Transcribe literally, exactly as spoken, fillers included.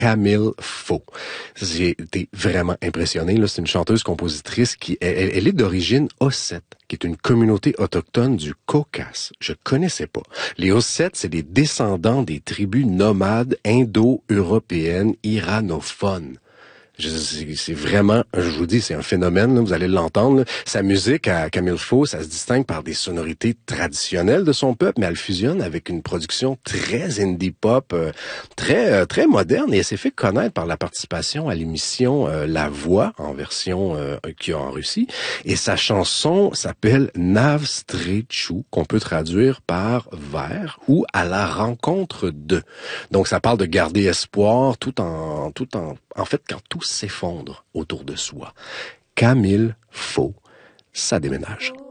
Camille Faux. J'ai été vraiment impressionné. Là, c'est une chanteuse-compositrice qui, elle, elle est d'origine ossète, qui est une communauté autochtone du Caucase. Je connaissais pas. Les Ossètes, c'est des descendants des tribus nomades indo-européennes iranophones. C'est vraiment, je vous dis, c'est un phénomène, là, vous allez l'entendre. Là. Sa musique à Camille Faux, ça se distingue par des sonorités traditionnelles de son peuple, mais elle fusionne avec une production très indie pop, euh, très euh, très moderne, et elle s'est fait connaître par la participation à l'émission euh, La Voix, en version euh, qui est en Russie, et sa chanson s'appelle Navstretchu, qu'on peut traduire par vers ou à la rencontre de. Donc ça parle de garder espoir tout en tout en en fait quand tout s'effondre autour de soi. Camille Faux, ça déménage.